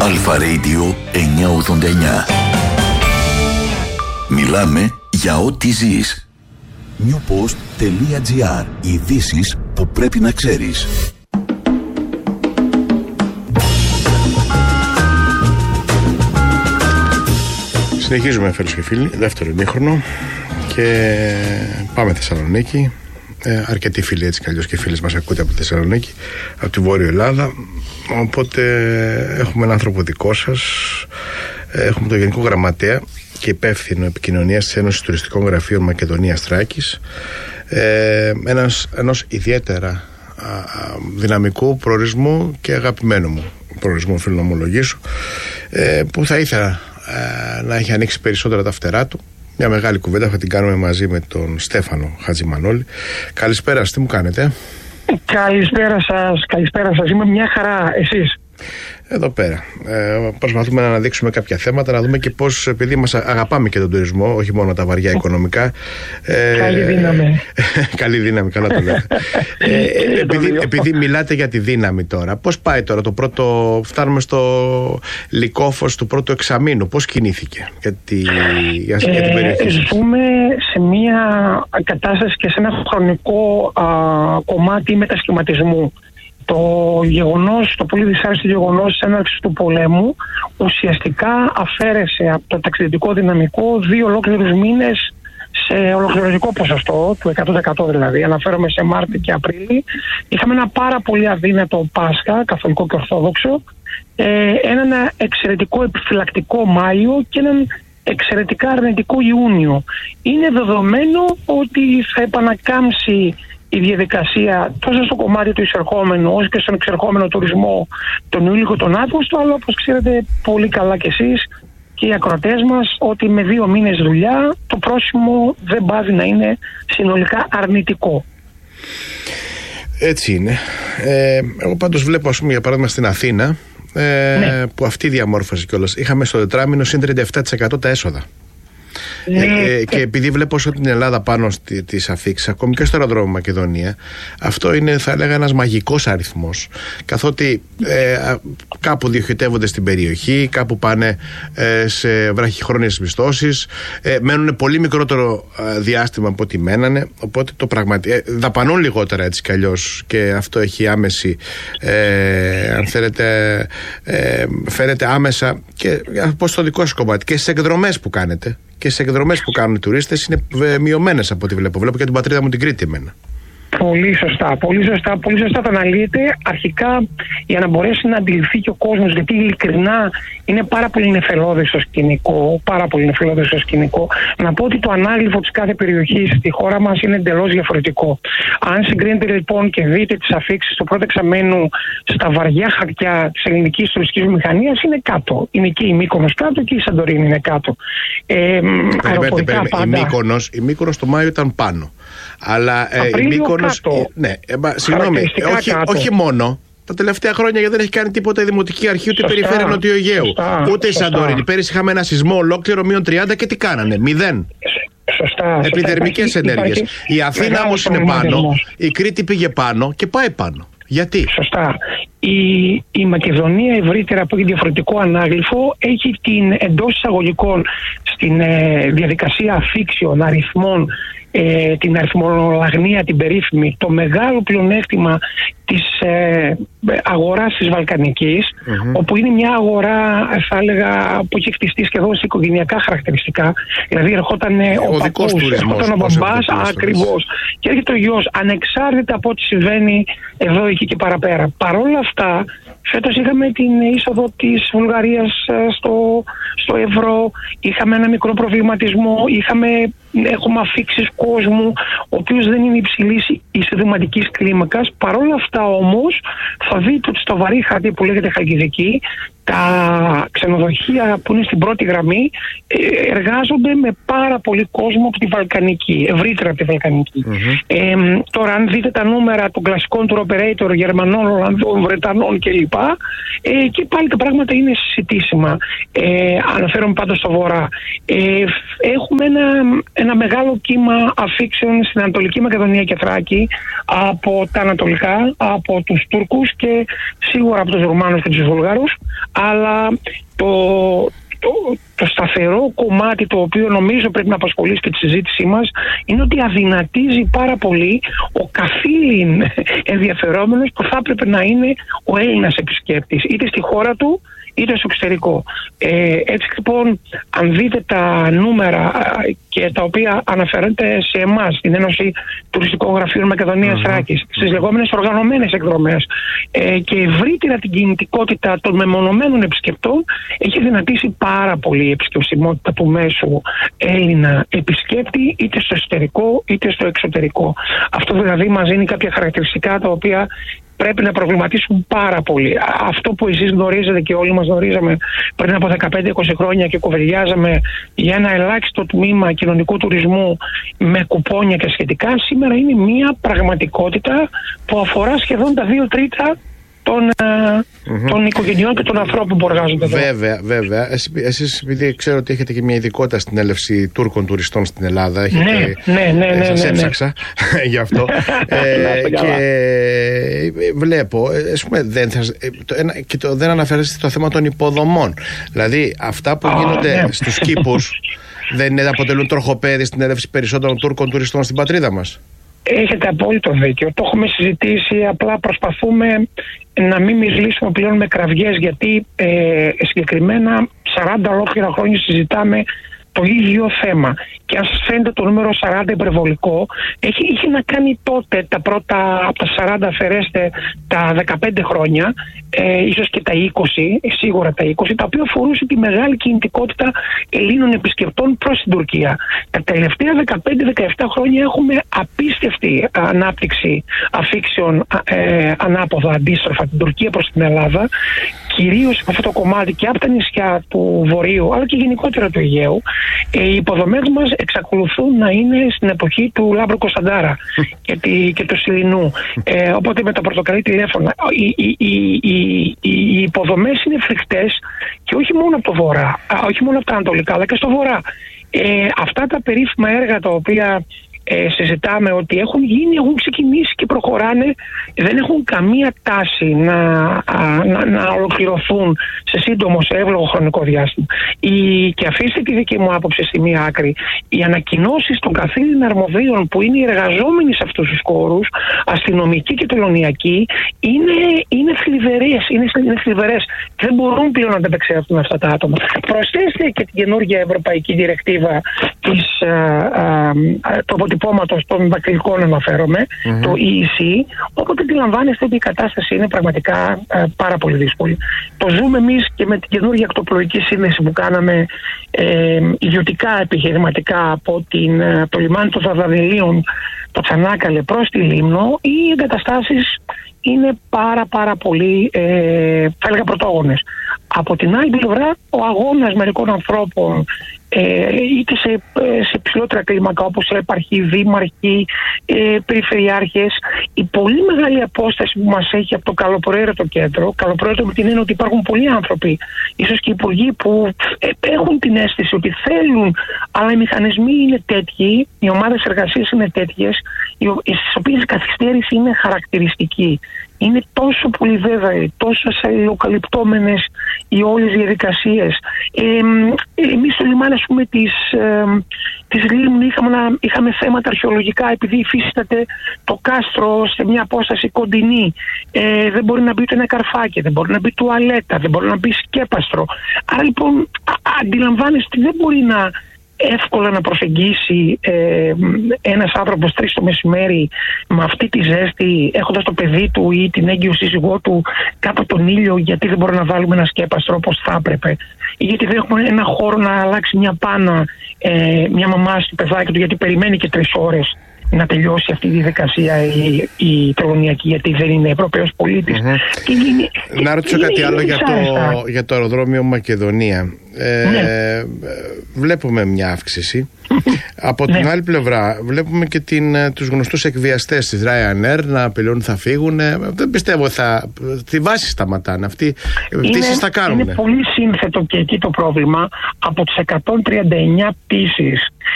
Αλφα Radio 989. Μιλάμε για ό,τι ζεις. newpost.gr. Ειδήσεις που πρέπει να ξέρεις. Συνεχίζουμε, φίλους και φίλοι, δεύτερο ημίχρονο και πάμε Θεσσαλονίκη. Αρκετοί φίλοι έτσι κι αλλιώς και φίλες μας ακούτε από τη Θεσσαλονίκη, από τη Βόρεια Ελλάδα. Οπότε έχουμε έναν άνθρωπο δικό σας. Έχουμε τον Γενικό Γραμματέα και υπεύθυνο επικοινωνίας της Ένωσης Τουριστικών Γραφείων Μακεδονίας Θράκης, ενός ιδιαίτερα δυναμικού προορισμού και αγαπημένου μου προορισμού, οφείλω να ομολογήσω, που θα ήθελα να έχει ανοίξει περισσότερα τα φτερά του. Μια μεγάλη κουβέντα θα την κάνουμε μαζί με τον Στέφανο Χατζημανόλη. Καλησπέρα, τι μου κάνετε? Καλησπέρα σας, είμαι μια χαρά, εσείς? Εδώ πέρα. Προσπαθούμε να αναδείξουμε κάποια θέματα, να δούμε και πώς, επειδή μας αγαπάμε και τον τουρισμό, όχι μόνο τα βαριά οικονομικά. Καλή δύναμη. Καλή δύναμη, καλά το λέτε. Επειδή μιλάτε για τη δύναμη τώρα, πώς πάει τώρα το πρώτο, φτάνουμε στο λυκόφως του πρώτου εξαμήνου, πώς κινήθηκε για την περιοχή σας? Ζούμε σε μια κατάσταση και σε ένα χρονικό κομμάτι μετασχηματισμού. Το πολύ δυσάρεστο γεγονός της έναρξης του πολέμου ουσιαστικά αφαίρεσε από το ταξιδιωτικό δυναμικό 2 ολόκληρους μήνες σε ολοκληρωτικό ποσοστό, του 100% δηλαδή. Αναφέρομαι σε Μάρτιο και Απρίλη. Είχαμε ένα πάρα πολύ αδύνατο Πάσχα, καθολικό και ορθόδοξο, έναν εξαιρετικό επιφυλακτικό Μάιο και έναν εξαιρετικά αρνητικό Ιούνιο. Είναι δεδομένο ότι θα επανακάμψει η διαδικασία τόσο στο κομμάτι του εισερχόμενου όσο και στον εξερχόμενο τουρισμό τον Ιούλιο και τον Αύγουστο, αλλά όπως ξέρετε πολύ καλά κι εσείς και οι ακροατές μας, ότι με 2 μήνες δουλειά το πρόσημο δεν πάβει να είναι συνολικά αρνητικό. Έτσι είναι. Εγώ πάντως βλέπω, ας πούμε, για παράδειγμα στην Αθήνα, που αυτή διαμόρφωση κιόλας, είχαμε στο τετράμινο συν 37% τα έσοδα. Και επειδή βλέπω όσο την Ελλάδα πάνω στις αφίξεις, ακόμη και στο αεροδρόμιο Μακεδονία, αυτό είναι, θα έλεγα, ένας μαγικός αριθμός, καθότι κάπου διοχετεύονται στην περιοχή, κάπου πάνε σε βραχυχρόνιες μισθώσεις, μένουν πολύ μικρότερο διάστημα από ό,τι μένανε, οπότε δαπανούν λιγότερα έτσι κι αλλιώς, και αυτό έχει άμεση, αν θέλετε, φαίνεται άμεσα και από το δικό σας κομμάτι και στις εκδρομές που κάνετε. Και σε εκδρομές που κάνουν οι τουρίστες είναι μειωμένες από ό,τι βλέπω. Βλέπω και την πατρίδα μου την Κρήτη εμένα. Πολύ σωστά το αναλύετε. Αρχικά, για να μπορέσει να αντιληφθεί και ο κόσμος, γιατί ειλικρινά είναι πάρα πολύ νεφελώδες στο σκηνικό, να πω ότι το ανάγλυφο της κάθε περιοχής στη χώρα μας είναι εντελώς διαφορετικό. Αν συγκρίνετε λοιπόν και δείτε τις αφίξεις του πρώτου εξαμένου στα βαριά χαρτιά της ελληνικής τουριστικής βιομηχανίας, είναι κάτω. Είναι και η Μύκονος κάτω και η Σαντορίνη είναι κάτω. Η Μύκονος το Μάιο ήταν πάνω. Αλλά η Μύκονος, συγγνώμη, όχι μόνο τα τελευταία χρόνια, γιατί δεν έχει κάνει τίποτα η Δημοτική Αρχή, ούτε η Περιφέρεια Νοτιού Αιγαίου, ούτε η Σαντορίνη. Πέρυσι είχαμε ένα σεισμό ολόκληρο -30 και τι κάνανε? 0. Επιδερμικές ενέργειες. Η Αθήνα όμως είναι πάνω, η Κρήτη πήγε πάνω και πάει πάνω. Γιατί? Σωστά. Η Μακεδονία ευρύτερα, που έχει διαφορετικό ανάγλυφο, έχει την εντός εισαγωγικών στην διαδικασία αφίξεων αριθμών, την αριθμολαγνία, την περίφημη, το μεγάλο πλεονέκτημα της αγοράς της Βαλκανικής, όπου είναι μια αγορά, θα έλεγα, που έχει χτιστεί σχεδόν σε οικογενειακά χαρακτηριστικά. Δηλαδή ερχόταν ο παππούς, ερχόταν ο μπαμπάς, ακριβώς, και έρχεται ο γιος, ανεξάρτητα από ό,τι συμβαίνει εδώ, εκεί και παραπέρα. Παρόλα αυτά, φέτος είχαμε την είσοδο της Βουλγαρίας στο ευρώ, είχαμε ένα μικρό προβληματισμό, έχουμε αφίξεις κόσμου, ο οποίος δεν είναι υψηλής εισοδηματικής κλίμακας. Παρόλα αυτά όμως, θα δείτε ότι στο βαρύ χαρτί που λέγεται Χαλκιδική, τα ξενοδοχεία που είναι στην πρώτη γραμμή εργάζονται με πάρα πολύ κόσμο από τη Βαλκανική, ευρύτερα από τη Βαλκανική. Τώρα, αν δείτε τα νούμερα των κλασικών tour operator, Γερμανών, Ολλανδών, Βρετανών κλπ., και πάλι τα πράγματα είναι συζητήσιμα. Αναφέρομαι πάντως στο βορρά. Έχουμε ένα μεγάλο κύμα αφίξεων στην Ανατολική Μακεδονία και Θράκη από τα ανατολικά, από τους Τούρκους και σίγουρα από τους Ρουμάνους και τους Βουλγάρους, αλλά το σταθερό κομμάτι το οποίο νομίζω πρέπει να απασχολήσει και τη συζήτησή μας είναι ότι αδυνατίζει πάρα πολύ ο καθήλυν ενδιαφερόμενος που θα έπρεπε να είναι ο Έλληνας επισκέπτης, είτε στη χώρα του είτε στο εξωτερικό. Έτσι λοιπόν, αν δείτε τα νούμερα και τα οποία αναφέρονται σε εμάς, την Ένωση Τουριστικών Γραφείων Μακεδονίας Θράκης, στις λεγόμενες οργανωμένες εκδρομές και ευρύτερα την κινητικότητα των μεμονωμένων επισκεπτών, έχει δυνατήσει πάρα πολύ η επισκεψιμότητα του μέσου Έλληνα επισκέπτη, είτε στο εσωτερικό είτε στο εξωτερικό. Αυτό δηλαδή μας δίνει κάποια χαρακτηριστικά τα οποία πρέπει να προβληματίσουν πάρα πολύ. Αυτό που εσείς γνωρίζετε και όλοι μας γνωρίζαμε πριν από 15-20 χρόνια και κουβεντιάζαμε για ένα ελάχιστο τμήμα κοινωνικού τουρισμού με κουπόνια και σχετικά, σήμερα είναι μια πραγματικότητα που αφορά σχεδόν τα 2/3 των οικογενειών και των ανθρώπων που εργάζονται εδώ. Βέβαια. Εσείς, επειδή ξέρω ότι έχετε και μια ειδικότητα στην έλευση Τούρκων τουριστών στην Ελλάδα, ναι. Σας έψαξα γι' αυτό. Και βλέπω, ας πούμε, δεν αναφέρεστε στο θέμα των υποδομών. Δηλαδή, αυτά που γίνονται στους κήπους δεν αποτελούν τροχοπέδι στην έλευση περισσότερων Τούρκων τουριστών στην πατρίδα μας? Έχετε απόλυτο δίκιο. Το έχουμε συζητήσει. Απλά προσπαθούμε να μην μιλήσουμε πλέον με κραυγές, γιατί συγκεκριμένα 40 ολόκληρα χρόνια συζητάμε το ίδιο θέμα. Και αν σας φαίνεται το νούμερο 40 υπερβολικό, είχε να κάνει τότε τα πρώτα από τα 40, αφαιρέστε τα 15 χρόνια, ίσως και τα 20, σίγουρα τα 20, τα οποία αφορούσε τη μεγάλη κινητικότητα Ελλήνων επισκεπτών προς την Τουρκία. Τα τελευταία 15-17 χρόνια έχουμε απίστευτη ανάπτυξη αφήξεων ανάποδα, αντίστροφα, την Τουρκία προς την Ελλάδα, κυρίως από αυτό το κομμάτι και από τα νησιά του Βορείου, αλλά και γενικότερα του Αιγαίου. Οι υποδομές μας εξακολουθούν να είναι στην εποχή του Λάμπρου Κωνσταντάρα και του Σιλινού. Οπότε με τα πορτοκαλί τηλέφωνα. Οι υποδομές είναι φρικτές και όχι μόνο από το βορρά, όχι μόνο από τα ανατολικά, αλλά και στο βορρά. Αυτά τα περίφημα έργα τα οποία συζητάμε ότι έχουν γίνει, έχουν ξεκινήσει και προχωράνε, δεν έχουν καμία τάση να ολοκληρωθούν σε σύντομο, σε εύλογο χρονικό διάστημα. Και αφήστε τη δική μου άποψη στη μία άκρη, οι ανακοινώσεις των καθήλυν αρμοδίων που είναι οι εργαζόμενοι σε αυτούς τους χώρους, αστυνομικοί και τελωνιακοί, είναι θλιβερές. Δεν μπορούν πλέον να ανταπεξέλθουν αυτά τα άτομα. Προσθέστε και την καινούργια ευρωπαϊκή διρεκτίβα του αποτυπώματος των δακτυλικών, αναφέρομαι, το EEC, οπότε αντιλαμβάνεστε ότι η κατάσταση είναι πραγματικά πάρα πολύ δύσκολη. Το ζούμε εμείς και με την καινούργια ακτοπλοϊκή σύνδεση που κάναμε ιδιωτικά επιχειρηματικά από το λιμάνι των Δαρδανηλίων, το Τσανάκαλε προς τη Λίμνο. Οι εγκαταστάσεις είναι πάρα πολύ, θα έλεγα, πρωτόγονες. Από την άλλη πλευρά, ο αγώνας μερικών ανθρώπων, είτε σε ψηλότερα κλίμακα όπως επαρχοί, δήμαρχοι, περιφερειάρχες, η πολύ μεγάλη απόσταση που μας έχει από το καλοπροαίρετο κέντρο, καλοπροαίρετο με την έννοια ότι υπάρχουν πολλοί άνθρωποι, ίσως και υπουργοί, που έχουν την αίσθηση ότι θέλουν, αλλά οι μηχανισμοί είναι τέτοιοι, οι ομάδες εργασίας είναι τέτοιες, στις οποίες η καθυστέρηση είναι χαρακτηριστική. Είναι τόσο πολύ βέβαιοι, τόσο αλληλοκαλυπτόμενες οι όλες οι διαδικασίες. Εμείς στο λιμάνι, ας πούμε, της Λίμνου είχαμε θέματα αρχαιολογικά, επειδή υφίσταται το κάστρο σε μια απόσταση κοντινή. Δεν μπορεί να μπει ούτε ένα καρφάκι, δεν μπορεί να μπει τουαλέτα, δεν μπορεί να μπει σκέπαστρο. Άρα λοιπόν αντιλαμβάνεστε ότι δεν μπορεί εύκολα να προσεγγίσει ένας άνθρωπος 3 το μεσημέρι με αυτή τη ζέστη, έχοντας το παιδί του ή την έγκυο σύζυγό του κάτω από τον ήλιο, γιατί δεν μπορούμε να βάλουμε ένα σκέπαστρο όπως θα έπρεπε, ή γιατί δεν έχουμε ένα χώρο να αλλάξει μια πάνα μια μαμά στο παιδάκι του, γιατί περιμένει και 3 ώρες να τελειώσει αυτή η διαδικασία η τελωνιακή, γιατί δεν είναι Ευρωπαίος πολίτης. Να ρωτήσω κάτι άλλο για το αεροδρόμιο Μακεδονία. Βλέπουμε μια αύξηση. Από την άλλη πλευρά βλέπουμε και τους γνωστούς εκβιαστές της Ryanair να απειλούν θα φύγουν. Δεν πιστεύω τη βάση σταματάνε. Αυτοί πτήσεις θα κάνουν. Είναι πολύ σύνθετο και εκεί το πρόβλημα. Από τις 139 πτήσεις